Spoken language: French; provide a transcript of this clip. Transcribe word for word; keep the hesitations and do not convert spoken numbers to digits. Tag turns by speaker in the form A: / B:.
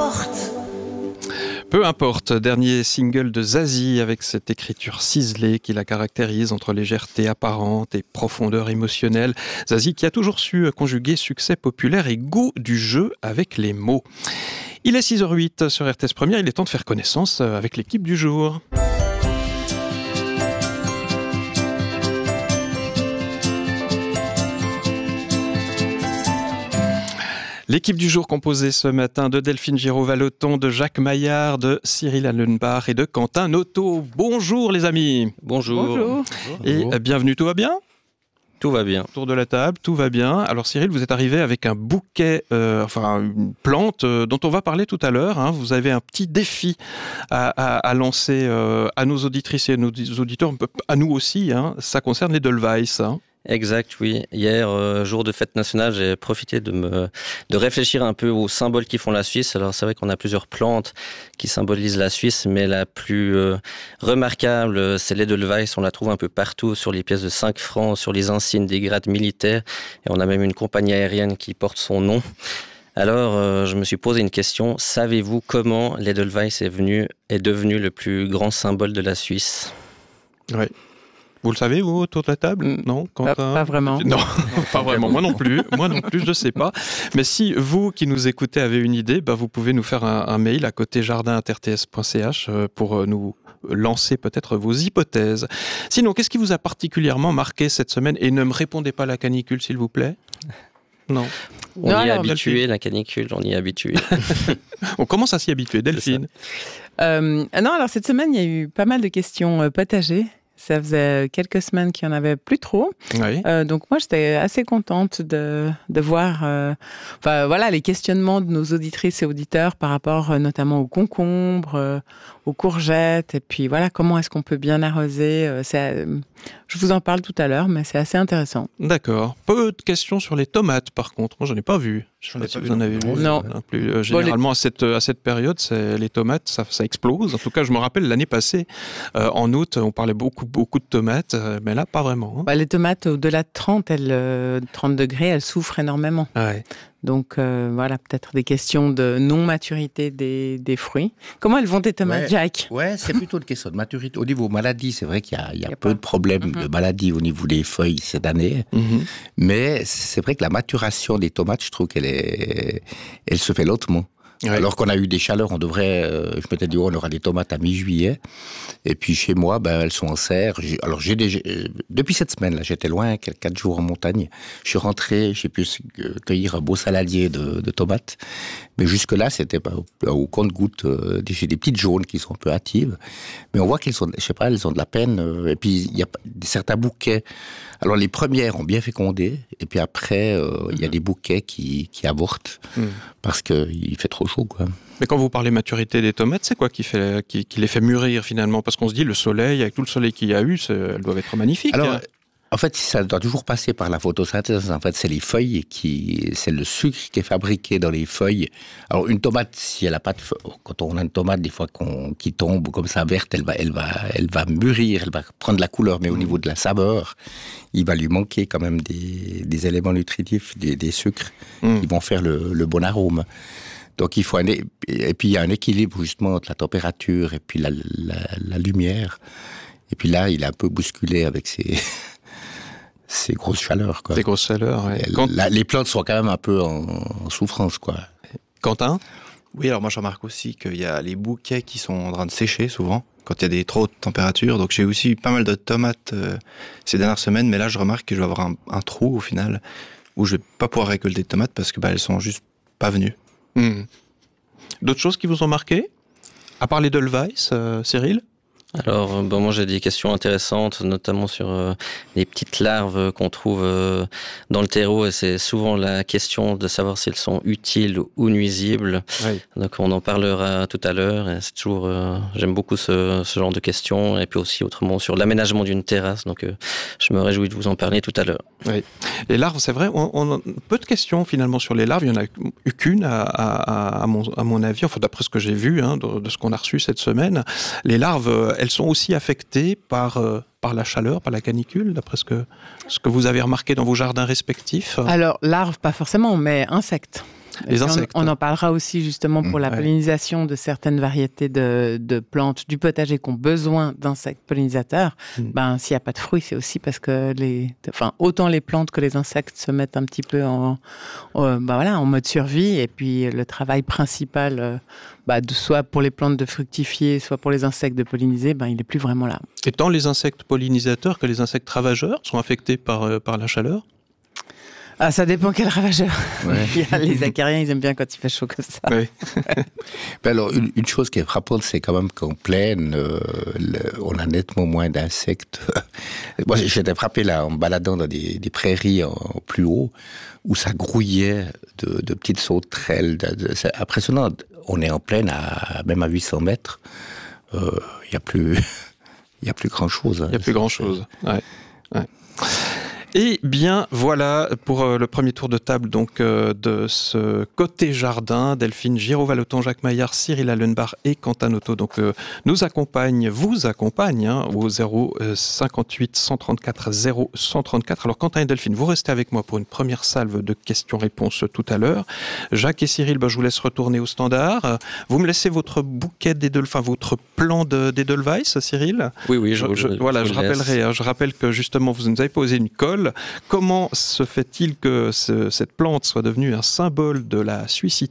A: importe.
B: Peu importe, dernier single de Zazie avec cette écriture ciselée qui la caractérise entre légèreté apparente et profondeur émotionnelle. Zazie qui a toujours su conjuguer succès populaire et goût du jeu avec les mots. Il est six heures huit sur R T S Première, il est temps de faire connaissance avec l'équipe du jour. L'équipe du jour composée ce matin de Delphine Giraud-Vallotton, de Jacques Maillard, de Cyril Allenbach et de Quentin Noto. Bonjour les amis.
C: Bonjour.
D: Bonjour.
B: Et bienvenue, tout va bien ?
C: Tout va bien.
B: Autour de la table, tout va bien. Alors Cyril, vous êtes arrivé avec un bouquet, euh, enfin une plante euh, dont on va parler tout à l'heure. Hein. Vous avez un petit défi à, à, à lancer euh, à nos auditrices et à nos auditeurs, à nous aussi. Hein. Ça concerne l'Edelweiss. Hein.
C: Exact, oui. Hier, euh, jour de fête nationale, j'ai profité de me de réfléchir un peu aux symboles qui font la Suisse. Alors c'est vrai qu'on a plusieurs plantes qui symbolisent la Suisse, mais la plus euh, remarquable, c'est l'Edelweiss. On la trouve un peu partout sur les pièces de cinq francs, sur les insignes des grades militaires, et on a même une compagnie aérienne qui porte son nom. Alors, euh, je me suis posé une question. Savez-vous comment l'Edelweiss est venu est devenu le plus grand symbole de la Suisse ?
B: Oui. Vous le savez, vous, autour de la table ? Non,
D: pas, pas vraiment.
B: Non, pas vraiment. Moi non plus. Moi non plus, je ne sais pas. Mais si vous qui nous écoutez avez une idée, bah, vous pouvez nous faire un, un mail à côté jardin arobase r t s point c h pour nous lancer peut-être vos hypothèses. Sinon, qu'est-ce qui vous a particulièrement marqué cette semaine ? Et ne me répondez pas à la canicule, s'il vous plaît. Non.
C: On
D: non,
C: y est
D: alors,
C: habitué,
B: Delphine.
C: la canicule, on y est habitué.
B: On commence à s'y habituer. Delphine.
D: Euh, non, alors cette semaine, il y a eu pas mal de questions euh, potagées. Ça faisait quelques semaines qu'il n'y en avait plus trop.
B: Oui.
D: Euh, donc moi, j'étais assez contente de, de voir euh, enfin, voilà, les questionnements de nos auditrices et auditeurs par rapport euh, notamment aux concombres, euh, aux courgettes. Et puis voilà, comment est-ce qu'on peut bien arroser. Euh, c'est, euh, je vous en parle tout à l'heure, mais c'est assez intéressant.
B: D'accord. Peu de questions sur les tomates, par contre. Moi, j'en ai pas vu. Je ne sais pas si vous en avez vu.
D: Non.
B: Non plus. Euh, généralement, bon, les... à, cette, à cette période, c'est, les tomates, ça, ça explose. En tout cas, je me rappelle l'année passée, euh, en août, on parlait beaucoup, beaucoup de tomates, euh, mais là, pas vraiment. Hein.
D: Bah, les tomates, au-delà de trente, elles, euh, trente degrés, elles souffrent énormément.
B: Ouais.
D: Donc euh, voilà, peut-être des questions de non-maturité des, des fruits. Comment elles vont tes tomates,
E: ouais,
D: Jack ?
E: Ouais, c'est plutôt une question de maturité. Au niveau maladie, c'est vrai qu'il y a, il y a,
D: il y a
E: peu
D: pas...
E: de problèmes
D: mm-hmm.
E: de maladie au niveau des feuilles cette année.
B: Mm-hmm.
E: Mais c'est vrai que la maturation des tomates, je trouve qu'elle est, elle se fait lentement. Ouais. Alors qu'on a eu des chaleurs, on devrait, euh, je m'étais dit, oh, on aura des tomates à mi-juillet. Et puis chez moi, ben, elles sont en serre. J'ai, alors j'ai déjà, euh, depuis cette semaine-là, j'étais loin, quatre jours en montagne. Je suis rentré, j'ai pu cueillir un beau saladier de, de tomates. Mais jusque-là, c'était pas au, au compte-gouttes. Euh, j'ai des petites jaunes qui sont un peu hâtives. Mais on voit qu'elles sont, je sais pas, elles ont de la peine. Euh, et puis, il y a certains bouquets. Alors les premières ont bien fécondé. Et puis après, euh, il mm-hmm. y a des bouquets qui, qui avortent. Mm. Parce qu'il fait trop chaud, quoi.
B: Mais quand vous parlez maturité des tomates, c'est quoi qui, fait, qui, qui les fait mûrir finalement ? Parce qu'on se dit, le soleil, avec tout le soleil qu'il y a eu, elles doivent être magnifiques.
E: Alors,
B: hein.
E: En fait, ça doit toujours passer par la photosynthèse. En fait, c'est les feuilles qui, c'est le sucre qui est fabriqué dans les feuilles. Alors, une tomate, si elle a pas de feuilles, quand on a une tomate, des fois qu'on, qui tombe comme ça verte, elle va, elle va, elle va mûrir, elle va prendre la couleur. Mais au niveau de la saveur, il va lui manquer quand même des, des éléments nutritifs, des, des sucres mmh. qui vont faire le, le bon arôme. Donc, il faut un, et puis il y a un équilibre justement entre la température et puis la, la, la lumière. Et puis là, il est un peu bousculé avec ses ces grosses chaleurs, quoi.
B: Ces grosses chaleurs, ouais.
E: Quand... La, les plantes sont quand même un peu en, en souffrance, quoi.
B: Quentin ?
F: Oui, alors moi je remarque aussi qu'il y a les bouquets qui sont en train de sécher souvent, quand il y a des trop hautes températures. Donc j'ai aussi eu pas mal de tomates euh, ces dernières semaines, mais là je remarque que je vais avoir un, un trou au final, où je vais pas pouvoir récolter de tomates parce que bah, elles sont juste pas venues.
B: Mmh. D'autres choses qui vous ont marqué ? À part l'Edelweiss, euh, Cyril ?
C: Alors, bon, moi j'ai des questions intéressantes, notamment sur euh, les petites larves qu'on trouve euh, dans le terreau, et c'est souvent la question de savoir si elles sont utiles ou nuisibles. Oui. Donc on en parlera tout à l'heure, et c'est toujours, euh, j'aime beaucoup ce, ce genre de questions, et puis aussi autrement sur l'aménagement d'une terrasse, donc euh, je me réjouis de vous en parler tout à l'heure.
B: Oui. Les larves, c'est vrai, on, on a peu de questions finalement sur les larves, il n'y en a eu qu'une à, à, à, mon, à mon avis, enfin d'après ce que j'ai vu, hein, de, de ce qu'on a reçu cette semaine. Les larves, elles sont aussi affectées par, euh, par la chaleur, par la canicule, d'après ce que, ce que vous avez remarqué dans vos jardins respectifs.
D: Alors, larves, pas forcément, mais insectes.
B: Les insectes.
D: On, on en parlera aussi justement pour mmh, la ouais. pollinisation de certaines variétés de, de plantes du potager qui ont besoin d'insectes pollinisateurs. Mmh. Ben, s'il n'y a pas de fruits, c'est aussi parce que les, enfin, autant les plantes que les insectes se mettent un petit peu en, en, ben voilà, en mode survie. Et puis le travail principal, euh, ben, de, soit pour les plantes de fructifier, soit pour les insectes de polliniser, ben, il n'est plus vraiment là.
B: Et tant les insectes pollinisateurs que les insectes ravageurs sont affectés par, euh, par la chaleur ?
D: Ah, ça dépend quel ravageur. Ouais. Les acariens, ils aiment bien quand il fait chaud comme ça.
B: Oui.
E: Ben alors, une, une chose qui est frappante, c'est quand même qu'en plaine, euh, le, on a nettement moins d'insectes. Moi, j'étais frappé là, en me baladant dans des, des prairies en, en plus haut, où ça grouillait de, de petites sauterelles. De, de, c'est impressionnant. On est en plaine, à, même à huit cents mètres. Il euh, n'y a plus... Il n'y a plus grand-chose.
B: Il hein. n'y a plus grand-chose, ouais. ouais. Eh bien, voilà pour euh, le premier tour de table donc euh, de ce côté jardin. Delphine Giraud-Vallotton, Jacques Maillard, Cyril Allenbach et Quentin Otto donc euh, nous accompagnent, vous accompagnent hein, au zéro cinquante-huit cent trente-quatre zéro cent trente-quatre. Alors Quentin et Delphine, vous restez avec moi pour une première salve de questions-réponses tout à l'heure. Jacques et Cyril, ben, je vous laisse retourner au standard. Vous me laissez votre bouquet d'Edelweiss, enfin votre plan de, d'Edelweiss, Cyril ?
C: Oui, oui. Je,
B: je, je, voilà, je, je rappellerai. Hein, je rappelle que justement vous nous avez posé une colle. Comment se fait-il que ce, cette plante soit devenue un symbole de la Suisse